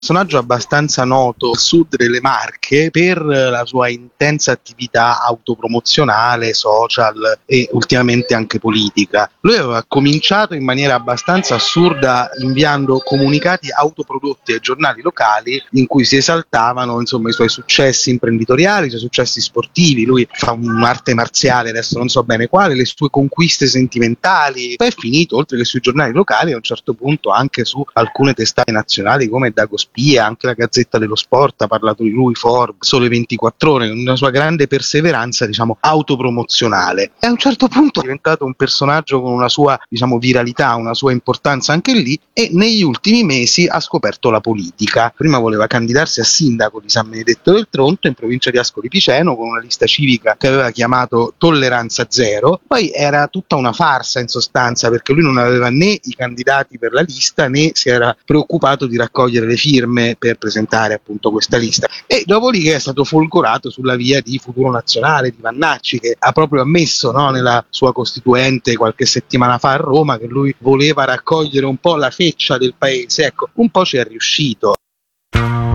Personaggio abbastanza noto al sud delle Marche per la sua intensa attività autopromozionale, social e ultimamente anche politica. Lui aveva cominciato in maniera abbastanza assurda inviando comunicati autoprodotti ai giornali locali in cui si esaltavano insomma i suoi successi imprenditoriali, i suoi successi sportivi. Lui fa un'arte marziale, adesso non so bene quale, le sue conquiste sentimentali. Poi è finito, oltre che sui giornali locali, a un certo punto anche su alcune testate nazionali come Dagospia, anche la Gazzetta dello Sport ha parlato di lui, Forbes, Sole 24 Ore, una sua grande perseveranza, diciamo, autopromozionale. E a un certo punto è diventato un personaggio con una sua, diciamo, viralità, una sua importanza anche lì, e negli ultimi mesi ha scoperto la politica. Prima voleva candidarsi a sindaco di San Benedetto del Tronto, in provincia di Ascoli Piceno, con una lista civica che aveva chiamato Tolleranza Zero. Poi era tutta una farsa in sostanza, perché lui non aveva né i candidati per la lista né si era preoccupato di raccogliere le firme per presentare appunto questa lista, e dopodiché è stato folgorato sulla via di Futuro Nazionale di Vannacci, che ha proprio ammesso, no, nella sua costituente qualche settimana fa a Roma, che lui voleva raccogliere un po' la feccia del paese. Ecco, un po' ci è riuscito.